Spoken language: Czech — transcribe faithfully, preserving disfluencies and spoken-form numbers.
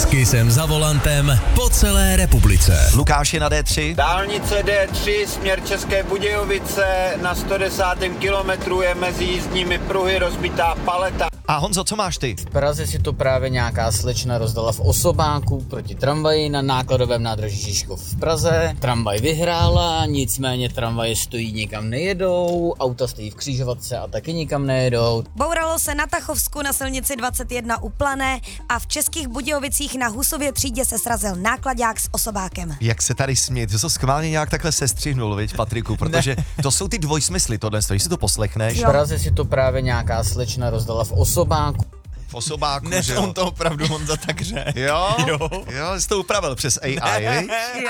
S Kissem za volantem po celé republice. Lukáš je na dé tři. Dálnice dé tři, směr České Budějovice, na sto desátém kilometru je mezi jízdními pruhy rozbitá paleta. A Honzo, co máš ty? V Praze si to právě nějaká slečna rozdala v osobáku proti tramvaji na nákladovém nádraží Žižkov v Praze. Tramvaj vyhrála, nicméně tramvaje stojí, nikam nejedou, auta stojí v křižovatce a taky nikam nejedou. Bouralo se na Tachovsku na silnici dvacet jedna u Plané a v Českých Budějovicích na Husově třídě se srazil nákladák s osobákem. Jak se tady smět, to schválně nějak takhle sestřihnul, viď, Patriku, protože to jsou ty dvojsmysly tohle, když si to poslechneš. V Praze si to právě nějaká slečna rozdala v osobáku. V osobáku, Dnes že jo? on to opravdu Honza tak řekl. Jo? Jo. Jo, jsi to upravil přes A I, viď?